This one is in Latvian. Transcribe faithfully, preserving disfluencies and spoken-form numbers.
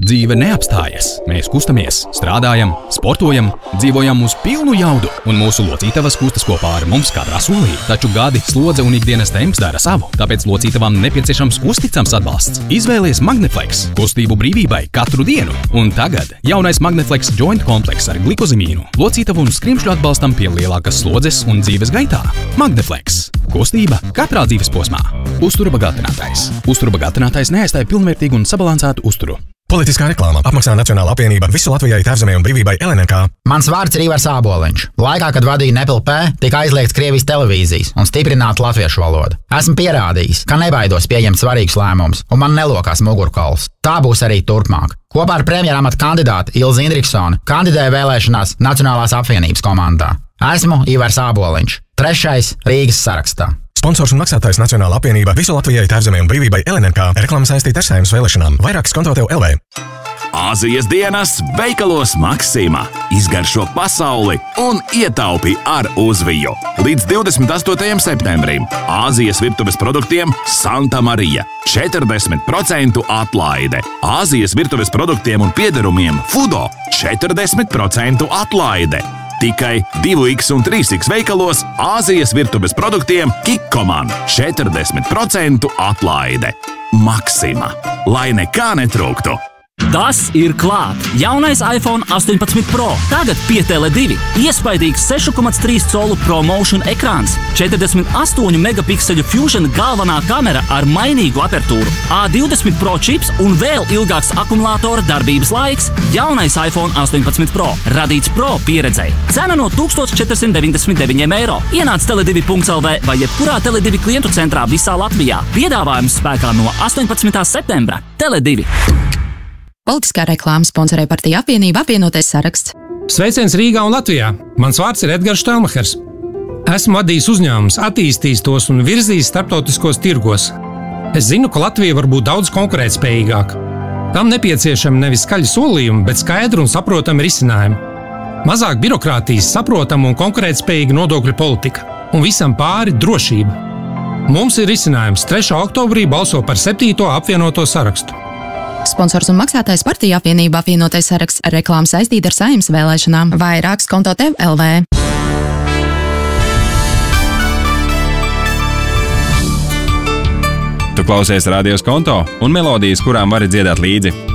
Dzīve neapstājas. Mēs kustamies, strādājam, sportojam, dzīvojam uz pilnu jaudu, un mūsu locītavas kustas kopā ar mums katrā solī. Taču gadi, slodze un ikdienas temps dara savu, tāpēc locītavām nepieciešams uzticams atbalsts. Izvēlies Magneflex kustību brīvībai katru dienu. Un tagad jaunais Magneflex Joint komplekss ar glikozimīnu, locītavu un skrimšļu atbalstam pie lielākas slodzes un dzīves gaitā. Magneflex. Kustība katrā dzīves posmā. Uztura bagātinātājs. Uztura bagātinātājs neaizstāja pilnvērtīgu un sabalansētu uzturu. Politiskā reklāma apmaksā Nacionāla apvienība Visu Latvijai, Tēvzemei un brīvībai L N K. Mans vārds ir Ivars Āboliņš. Laikā, kad vadīju Nepal P, tika aizliegts Krievijas televīzijas un stiprināta latviešu valoda. Esmu pierādījis, ka nebaidos pieņemt svarīgus lēmumus, un man nelokās mugurkauls. Tā būs arī turpmāk. Kopā ar premjeramata kandidātu Ilzi Indriksoni kandidēju vēlēšanās Nacionālās apvienības komandā. Esmu Ivars Āboliņš, trešais Rīgas sarakstā. Sponsors un maksātājs Nacionāla apvienība Visu Latvijai, Tēvzemei un brīvībai L N K. Reklāma saistīta ar Saeimas vēlēšanām. Vairākas konto tev L V. Āzijas dienas veikalos Maksima. Izgaršo pasauli un ietaupi ar uzviju. Līdz divdesmit astotajam septembrim Āzijas virtuves produktiem Santa Marija. četrdesmit procentu atlaide. Āzijas virtuves produktiem un piederumiem Fudo četrdesmit procentu atlaide. Tikai divi X un trīs X veikalos Āzijas virtuves produktiem Kikkoman četrdesmit procentu atlaide. Maksima. Lai nekā netrūktu. Tas ir klāt! Jaunais iPhone astoņpadsmit Pro. Tagad pie Tele divi. Iespaidīgs sešu komā trīs colu ProMotion ekrāns, četrdesmit astoņu megapikseļu Fusion galvenā kamera ar mainīgu apertūru, A divdesmit Pro čips un vēl ilgāks akumulātora darbības laiks. Jaunais iPhone astoņpadsmit Pro. Radīts Pro pieredzei. Cena no tūkstoš četri deviņdesmit deviņi eiro. Ienāc tele divi punkts L V vai jebkurā Tele divi klientu centrā visā Latvijā. Piedāvājums spēkā no astoņpadsmitā septembra. Tele divi. Politiskā reklāma sponsorē partija apvienība apvienotais saraksts. Sveiciens Rīgā un Latvijā! Mans vārds ir Edgars Štelmachers. Esmu vadījis uzņēmumus, attīstījis tos un virzījis starptautiskos tirgos. Es zinu, ka Latvija var būt daudz konkurētspējīgāka. Tam nepieciešami nevis skaļi solījumi, bet skaidri un saprotami risinājumi. Mazāk birokrātijas, saprotama un konkurētspējīga nodokļu politika. Un visam pāri drošība. Mums ir risinājums. trešā oktobrī balso par septīto apvienoto sarakstu. Sponsors un maksātājs partija apvienība apvienotais saraksts. Reklāma saistīta ar Saeimas vēlēšanām. Vairāks konto tev L V. Tu klausies Radio Skonto un melodijas, kurām vari dziedāt līdzi.